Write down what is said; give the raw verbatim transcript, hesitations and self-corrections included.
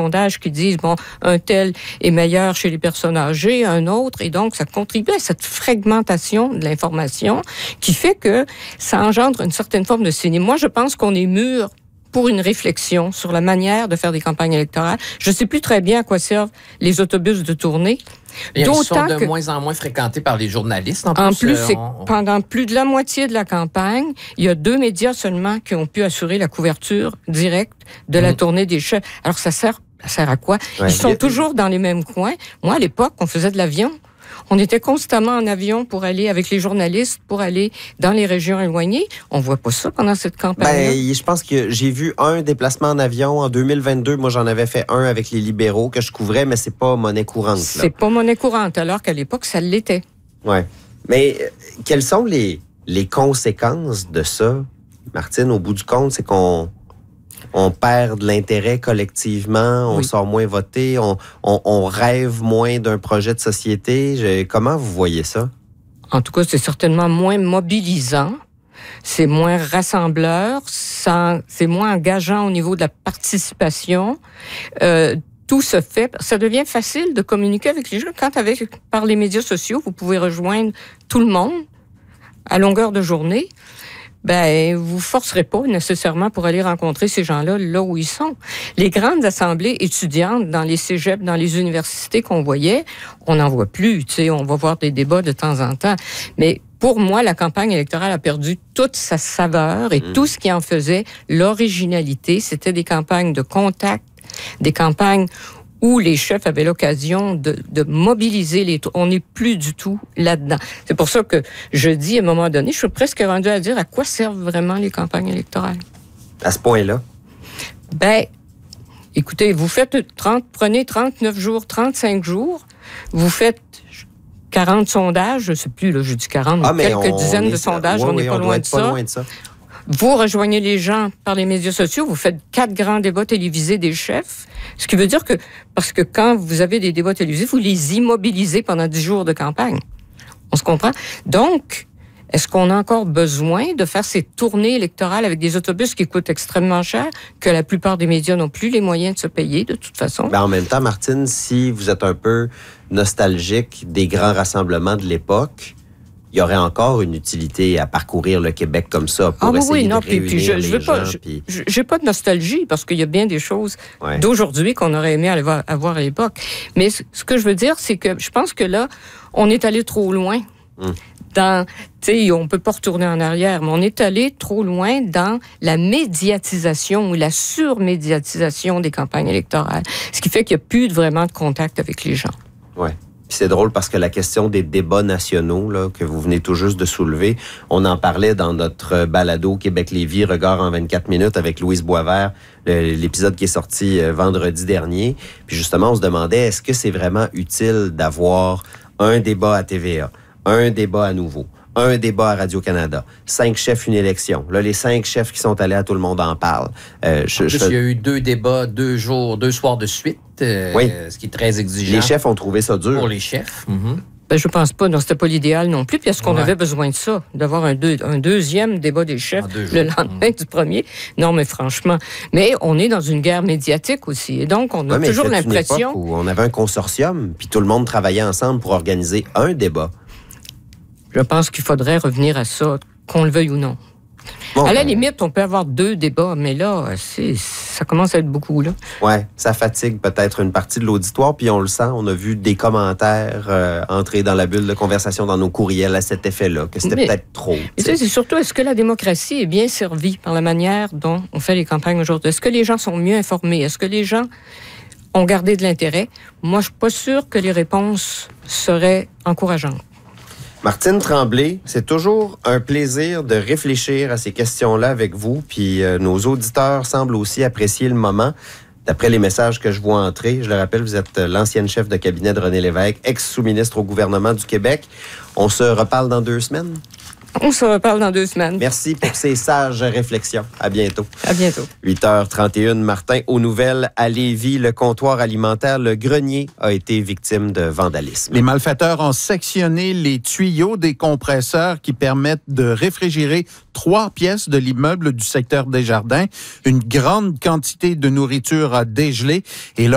sondages qui disent, bon, un tel est meilleur chez les personnes âgées, un autre, et donc ça contribue à cette fragmentation de l'information qui fait que ça engendre une certaine forme de cynisme. Moi, je pense qu'on est mûr pour une réflexion sur la manière de faire des campagnes électorales. Je ne sais plus très bien à quoi servent les autobus de tournée. Et ils sont de que, moins en moins fréquentés par les journalistes. En, en plus, plus euh, c'est on... pendant plus de la moitié de la campagne, il y a deux médias seulement qui ont pu assurer la couverture directe de la mmh. tournée des chefs. Alors ça sert, ça sert à quoi? Ouais, Ils sont toujours dans les mêmes coins. Moi, à l'époque, on faisait de l'avion. On était constamment en avion pour aller avec les journalistes, pour aller dans les régions éloignées. On voit pas ça pendant cette campagne. Ben, je pense que j'ai vu un déplacement en avion en deux mille vingt-deux. Moi, j'en avais fait un avec les libéraux que je couvrais, mais c'est pas monnaie courante. Là. C'est pas monnaie courante, alors qu'à l'époque, ça l'était. Ouais. Mais euh, quelles sont les, les conséquences de ça, Martine? Au bout du compte, c'est qu'on on perd de l'intérêt collectivement, on oui. sort moins voter, on, on, on rêve moins d'un projet de société. Je, comment vous voyez ça? En tout cas, c'est certainement moins mobilisant, c'est moins rassembleur, ça, c'est moins engageant au niveau de la participation. Euh, tout se fait, ça devient facile de communiquer avec les gens. Quand avec, par les médias sociaux, vous pouvez rejoindre tout le monde à longueur de journée. Ben, vous forcerez pas nécessairement pour aller rencontrer ces gens-là là où ils sont. Les grandes assemblées étudiantes dans les cégeps, dans les universités qu'on voyait, on n'en voit plus. Tu sais, on va voir des débats de temps en temps. Mais pour moi, la campagne électorale a perdu toute sa saveur et mmh. tout ce qui en faisait l'originalité. C'était des campagnes de contact, des campagnes où les chefs avaient l'occasion de, de mobiliser les... On n'est plus du tout là-dedans. C'est pour ça que je dis, à un moment donné, je suis presque rendue à dire à quoi servent vraiment les campagnes électorales. À ce point-là? Ben, écoutez, vous faites trente, prenez trente-neuf jours, trente-cinq jours, vous faites quarante sondages, je ne sais plus, là, je dis quarante, ah, quelques on, dizaines on de sondages, oui, on n'est oui, pas, on loin de pas loin de ça. Vous rejoignez les gens par les médias sociaux, vous faites quatre grands débats télévisés des chefs, ce qui veut dire que, parce que quand vous avez des débats télévisés, vous les immobilisez pendant dix jours de campagne. On se comprend? Donc, est-ce qu'on a encore besoin de faire ces tournées électorales avec des autobus qui coûtent extrêmement cher, que la plupart des médias n'ont plus les moyens de se payer, de toute façon? Ben, en même temps, Martine, si vous êtes un peu nostalgique des grands rassemblements de l'époque, il y aurait encore une utilité à parcourir le Québec comme ça pour ah, essayer oui, de non, réunir puis, puis je, les je veux gens. Pas, je, puis... j'ai pas de nostalgie parce qu'il y a bien des choses ouais. d'aujourd'hui qu'on aurait aimé aller voir, avoir à l'époque. Mais ce, ce que je veux dire, c'est que je pense que là, on est allé trop loin. Hum. Dans, tu sais, on peut pas retourner en arrière, mais on est allé trop loin dans la médiatisation ou la surmédiatisation des campagnes électorales. Ce qui fait qu'il n'y a plus de, vraiment de contact avec les gens. Ouais. Puis c'est drôle parce que la question des débats nationaux là, que vous venez tout juste de soulever, on en parlait dans notre balado Québec-Lévis, Regard en vingt-quatre minutes avec Louise Boisvert, l'épisode qui est sorti vendredi dernier. Puis justement, on se demandait, est-ce que c'est vraiment utile d'avoir un débat à T V A, un débat à Nouveau, un débat à Radio-Canada, cinq chefs, une élection. Là, les cinq chefs qui sont allés à Tout le monde en parle. Euh, je, en plus, je... il y a eu deux débats, deux jours, deux soirs de suite, euh, oui. ce qui est très exigeant. Les chefs ont trouvé ça dur. Pour les chefs. Mm-hmm. Ben, je pense pas. Non, c'était pas l'idéal non plus. Puis est-ce qu'on ouais. avait besoin de ça, d'avoir un, deux, un deuxième débat des chefs le lendemain mmh. du premier? Non, mais franchement. Mais on est dans une guerre médiatique aussi. Et donc, on a ouais, toujours l'impression... Où on avait un consortium, puis tout le monde travaillait ensemble pour organiser un débat. Je pense qu'il faudrait revenir à ça, qu'on le veuille ou non. Bon, à la ben... limite, on peut avoir deux débats, mais là, c'est, ça commence à être beaucoup, là. Oui, ça fatigue peut-être une partie de l'auditoire, puis on le sent, on a vu des commentaires euh, entrer dans la bulle de conversation dans nos courriels à cet effet-là, que c'était mais, peut-être trop. Mais c'est surtout, est-ce que la démocratie est bien servie par la manière dont on fait les campagnes aujourd'hui? Est-ce que les gens sont mieux informés? Est-ce que les gens ont gardé de l'intérêt? Moi, je suis pas sûre que les réponses seraient encourageantes. Martine Tremblay, c'est toujours un plaisir de réfléchir à ces questions-là avec vous, puis euh, nos auditeurs semblent aussi apprécier le moment. D'après les messages que je vois entrer, je le rappelle, vous êtes l'ancienne chef de cabinet de René Lévesque, ex-sous-ministre au gouvernement du Québec. On se reparle dans deux semaines? On se reparle dans deux semaines. Merci pour ces sages réflexions. À bientôt. À bientôt. huit heures trente et une, Martin, aux nouvelles à Lévis, le comptoir alimentaire Le Grenier a été victime de vandalisme. Les malfaiteurs ont sectionné les tuyaux des compresseurs qui permettent de réfrigérer trois pièces de l'immeuble du secteur Desjardins. Une grande quantité de nourriture a dégelé et là,